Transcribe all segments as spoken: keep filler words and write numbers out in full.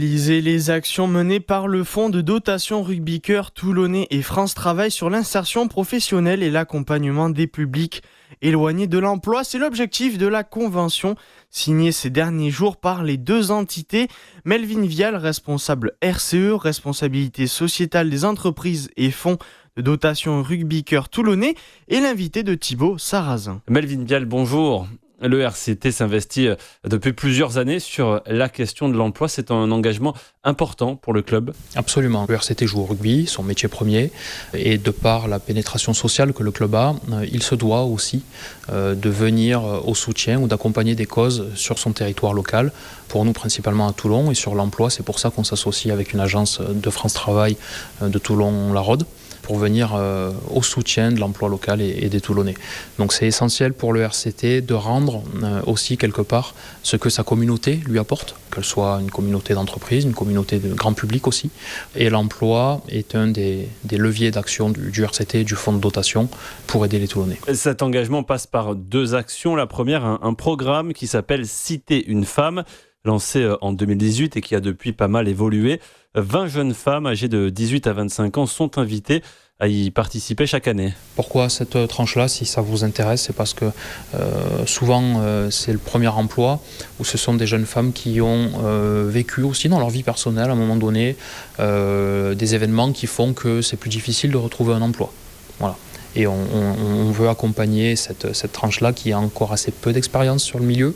Lisez les actions menées par le Fonds de dotation Rugby Cœur Toulonnais et France Travail sur l'insertion professionnelle et l'accompagnement des publics éloignés de l'emploi. C'est l'objectif de la convention signée ces derniers jours par les deux entités. Melvin Vial, responsable R C E, responsabilité sociétale des entreprises et fonds de dotation Rugby Cœur Toulonnais, et l'invité de Thibaut Sarrazin. Melvin Vial, bonjour. Le R C T s'investit depuis plusieurs années sur la question de l'emploi. C'est un engagement important pour le club. Absolument. Le R C T joue au rugby, son métier premier. Et de par la pénétration sociale que le club a, il se doit aussi de venir au soutien ou d'accompagner des causes sur son territoire local. Pour nous, principalement à Toulon. Et sur l'emploi, c'est pour ça qu'on s'associe avec une agence de France Travail de Toulon-La Rôde, pour venir euh, au soutien de l'emploi local et, et des Toulonnais. Donc c'est essentiel pour le R C T de rendre euh, aussi quelque part ce que sa communauté lui apporte, qu'elle soit une communauté d'entreprise, une communauté de grand public aussi. Et l'emploi est un des, des leviers d'action du, du R C T, du fonds de dotation, pour aider les Toulonnais. Cet engagement passe par deux actions. La première, un, un programme qui s'appelle Citer une femme, lancé en deux mille dix-huit et qui a depuis pas mal évolué. vingt jeunes femmes âgées de dix-huit à vingt-cinq ans sont invitées à y participer chaque année. Pourquoi cette tranche-là, si ça vous intéresse? C'est parce que euh, souvent euh, c'est le premier emploi où ce sont des jeunes femmes qui ont euh, vécu aussi dans leur vie personnelle à un moment donné euh, des événements qui font que c'est plus difficile de retrouver un emploi. Voilà. Et on, on, on veut accompagner cette, cette tranche-là qui a encore assez peu d'expérience sur le milieu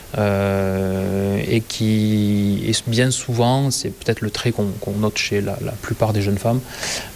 euh, et qui est bien souvent, c'est peut-être le trait qu'on, qu'on note chez la, la plupart des jeunes femmes,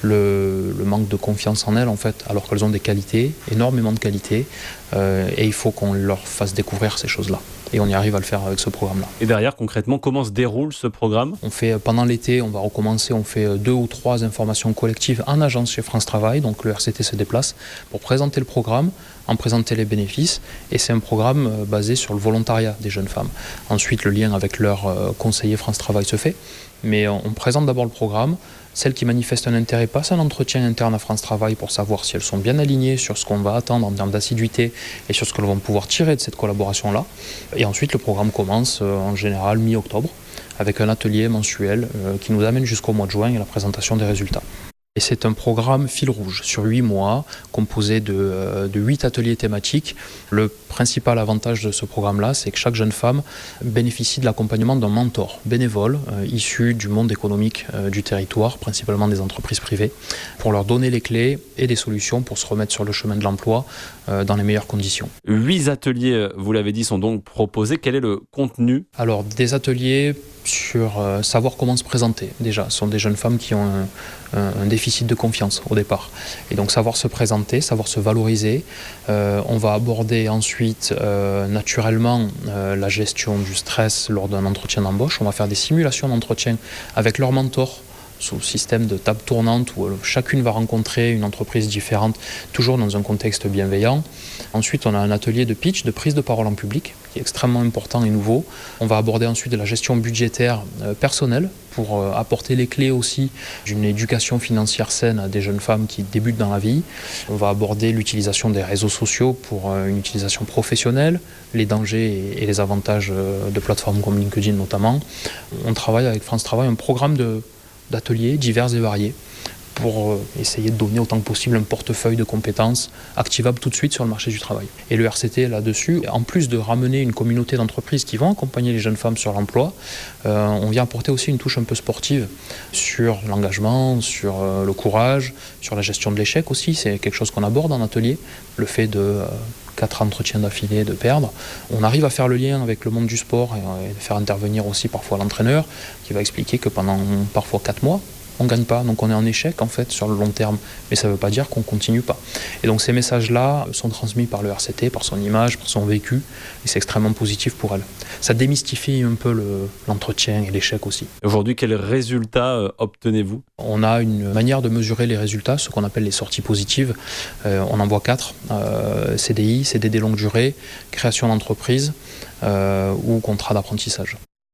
le, le manque de confiance en elles en fait, alors qu'elles ont des qualités, énormément de qualités, euh, et il faut qu'on leur fasse découvrir ces choses-là. Et on y arrive à le faire avec ce programme-là. Et derrière, concrètement, comment se déroule ce programme ? On fait, pendant l'été, on va recommencer, on fait deux ou trois informations collectives en agence chez France Travail. Donc le R C T se déplace pour présenter le programme, en présenter les bénéfices. Et c'est un programme basé sur le volontariat des jeunes femmes. Ensuite, le lien avec leur conseiller France Travail se fait. Mais on présente d'abord le programme. Celles qui manifestent un intérêt passent un entretien interne à France Travail pour savoir si elles sont bien alignées sur ce qu'on va attendre en termes d'assiduité et sur ce que l'on va pouvoir tirer de cette collaboration-là. Et ensuite, le programme commence en général mi-octobre avec un atelier mensuel qui nous amène jusqu'au mois de juin et la présentation des résultats. Et c'est un programme fil rouge sur huit mois, composé de, de huit ateliers thématiques. Le principal avantage de ce programme-là, c'est que chaque jeune femme bénéficie de l'accompagnement d'un mentor bénévole, euh, issu du monde économique euh, du territoire, principalement des entreprises privées, pour leur donner les clés et des solutions pour se remettre sur le chemin de l'emploi euh, dans les meilleures conditions. Huit ateliers, vous l'avez dit, sont donc proposés. Quel est le contenu ? Alors, des ateliers sur euh, savoir comment se présenter, déjà. Ce sont des jeunes femmes qui ont un, un, un déficit de confiance au départ. Et donc, savoir se présenter, savoir se valoriser. Euh, on va aborder ensuite, euh, naturellement, euh, la gestion du stress lors d'un entretien d'embauche. On va faire des simulations d'entretien avec leur mentor, sous système de table tournante où chacune va rencontrer une entreprise différente, toujours dans un contexte bienveillant. Ensuite, on a un atelier de pitch, de prise de parole en public, qui est extrêmement important et nouveau. On va aborder ensuite de la gestion budgétaire euh, personnelle pour euh, apporter les clés aussi d'une éducation financière saine à des jeunes femmes qui débutent dans la vie. On va aborder l'utilisation des réseaux sociaux pour euh, une utilisation professionnelle, les dangers et, et les avantages euh, de plateformes comme LinkedIn notamment. On travaille avec France Travail un programme de d'ateliers divers et variés pour essayer de donner autant que possible un portefeuille de compétences activables tout de suite sur le marché du travail. Et le R C T là-dessus, en plus de ramener une communauté d'entreprises qui vont accompagner les jeunes femmes sur l'emploi, euh, on vient apporter aussi une touche un peu sportive sur l'engagement, sur euh, le courage, sur la gestion de l'échec aussi. C'est quelque chose qu'on aborde en atelier, le fait de euh, quatre entretiens d'affilée de perdre. On arrive à faire le lien avec le monde du sport et, et de faire intervenir aussi parfois l'entraîneur qui va expliquer que pendant parfois quatre mois, on ne gagne pas, donc on est en échec en fait sur le long terme, mais ça ne veut pas dire qu'on ne continue pas. Et donc ces messages-là sont transmis par le R C T, par son image, par son vécu, et c'est extrêmement positif pour elle. Ça démystifie un peu le, l'entretien et l'échec aussi. Aujourd'hui, quels résultats euh, obtenez-vous ? On a une manière de mesurer les résultats, ce qu'on appelle les sorties positives. Euh, on en voit quatre, euh, C D I, C D D longue durée, création d'entreprise euh, ou contrat d'apprentissage.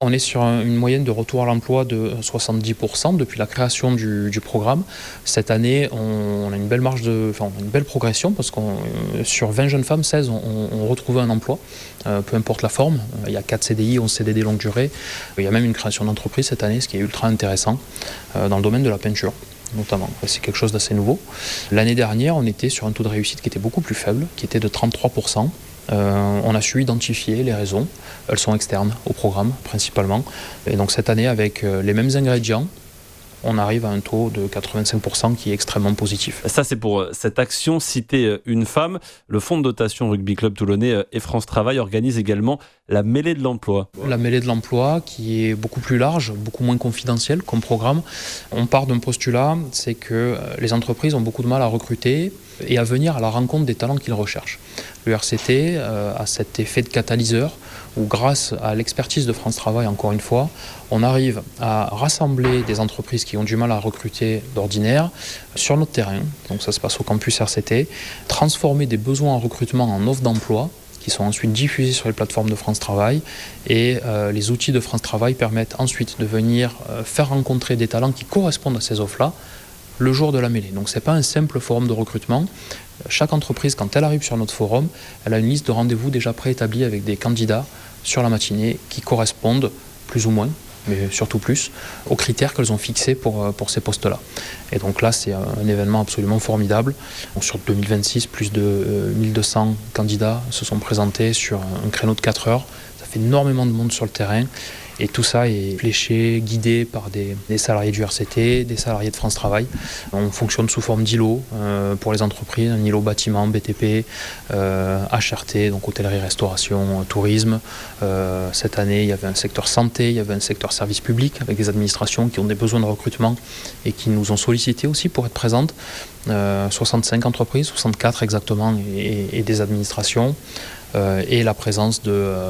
On est sur une moyenne de retour à l'emploi de soixante-dix pour cent depuis la création du, du programme. Cette année, on, on a une belle marge de, enfin, on a une belle progression parce qu'on sur vingt jeunes femmes, seize ont, ont retrouvé un emploi, euh, peu importe la forme. Il y a quatre C D I, onze C D D longue durée. Il y a même une création d'entreprise cette année, ce qui est ultra intéressant euh, dans le domaine de la peinture notamment. C'est quelque chose d'assez nouveau. L'année dernière, on était sur un taux de réussite qui était beaucoup plus faible, qui était de trente-trois pour cent. Euh, on a su identifier les raisons. Elles sont externes au programme principalement. Et donc cette année, avec euh, les mêmes ingrédients, on arrive à un taux de quatre-vingt-cinq pour cent qui est extrêmement positif. Ça, c'est pour cette action Citer une femme. Le fonds de dotation Rugby Club Toulonnais et France Travail organisent également la mêlée de l'emploi. La mêlée de l'emploi qui est beaucoup plus large, beaucoup moins confidentielle comme programme. On part d'un postulat, c'est que les entreprises ont beaucoup de mal à recruter et à venir à la rencontre des talents qu'ils recherchent. Le R C T euh, a cet effet de catalyseur où grâce à l'expertise de France Travail, encore une fois, on arrive à rassembler des entreprises qui ont du mal à recruter d'ordinaire sur notre terrain, donc ça se passe au campus R C T, transformer des besoins en recrutement en offres d'emploi qui sont ensuite diffusés sur les plateformes de France Travail et euh, les outils de France Travail permettent ensuite de venir euh, faire rencontrer des talents qui correspondent à ces offres-là le jour de la mêlée. Donc ce n'est pas un simple forum de recrutement. Chaque entreprise, quand elle arrive sur notre forum, elle a une liste de rendez-vous déjà préétablie avec des candidats sur la matinée qui correspondent plus ou moins, mais surtout plus, aux critères qu'elles ont fixés pour, pour ces postes-là. Et donc là, c'est un événement absolument formidable. Donc sur deux mille vingt-six, plus de euh, mille deux cents candidats se sont présentés sur un créneau de quatre heures. Ça fait énormément de monde sur le terrain. Et tout ça est fléché, guidé par des, des salariés du R C T, des salariés de France Travail. On fonctionne sous forme d'îlots euh, pour les entreprises, un îlot bâtiment, B T P, euh, H R T, donc hôtellerie, restauration, euh, tourisme. Euh, cette année, il y avait un secteur santé, il y avait un secteur service public avec des administrations qui ont des besoins de recrutement et qui nous ont sollicité aussi pour être présentes. Euh, soixante-cinq entreprises, soixante-quatre exactement, et, et des administrations. Euh, et la présence de,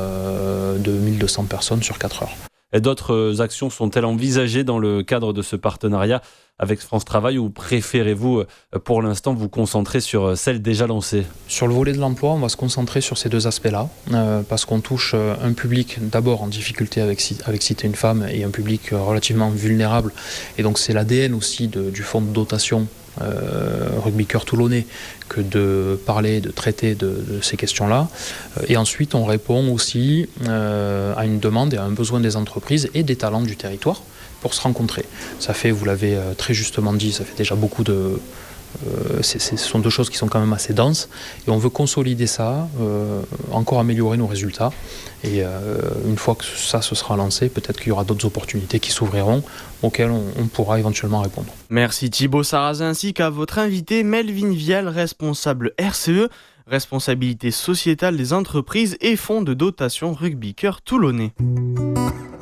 euh, de mille deux cents personnes sur quatre heures. Et d'autres actions sont-elles envisagées dans le cadre de ce partenariat avec France Travail ou préférez-vous pour l'instant vous concentrer sur celles déjà lancées ? Sur le volet de l'emploi, on va se concentrer sur ces deux aspects-là euh, parce qu'on touche un public d'abord en difficulté avec, avec Citer une femme et un public relativement vulnérable et donc c'est l'A D N aussi de, du fonds de dotation Euh, Rugby Cœur Toulonnais que de parler, de traiter de, de ces questions-là. Et ensuite, on répond aussi euh, à une demande et à un besoin des entreprises et des talents du territoire pour se rencontrer. Ça fait, vous l'avez très justement dit, ça fait déjà beaucoup de... Euh, c'est, c'est, ce sont deux choses qui sont quand même assez denses et on veut consolider ça, euh, encore améliorer nos résultats et euh, une fois que ça se sera lancé, peut-être qu'il y aura d'autres opportunités qui s'ouvriront auxquelles on, on pourra éventuellement répondre. Merci Thibaut Sarrazin ainsi qu'à votre invité Melvin Vial, responsable R C E, responsabilité sociétale des entreprises et fonds de dotation Rugby Cœur Toulonnais.